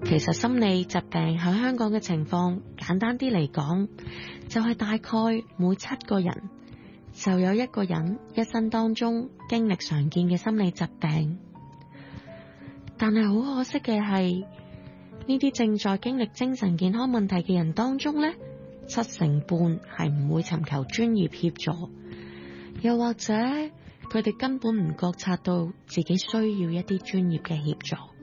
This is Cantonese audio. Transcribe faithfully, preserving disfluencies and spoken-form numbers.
其實心理疾病喺香港嘅情況，簡單啲嚟講，就係大概每七個人就有一個人一生當中經歷常見嘅心理疾病。但係好可惜嘅係，呢啲正在經歷精神健康問題嘅人當中呢，七成半係唔會尋求專業協助，又或者佢哋根本唔覺察到自己需要一啲專業嘅協助。